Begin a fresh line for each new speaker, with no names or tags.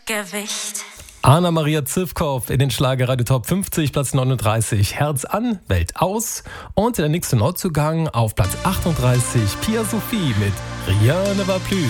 Gewicht.
Anna-Maria Zivkow in den Schlagerradio Top 50, Platz 39, Herz an, Welt aus. Und der nächste Neuzugang auf Platz 38, Pia Sophie mit Rien ne va plus.